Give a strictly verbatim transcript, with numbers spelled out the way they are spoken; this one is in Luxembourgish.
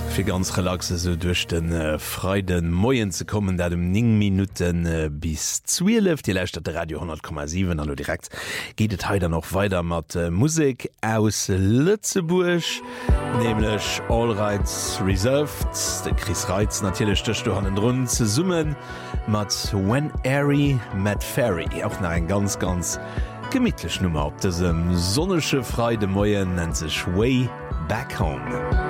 fir ganz relaxe so duch den äh, Freiden Moien ze kommen, dat dem ning Minuten äh, bis zwölf Di lächt der Radio hundert Komma sieben an direkt gehtet heider noch weiter mat äh, Musik aus Lützeburg, nämlich All Rights Reserved, de Chris Reitz natürlich stöcht du an den Run ze summen mat When Airy Met Ferry, auch nach ein ganz ganz gemidtlech Nummer op diesem sonnesche Freide Moien nennt sich Way Back Home.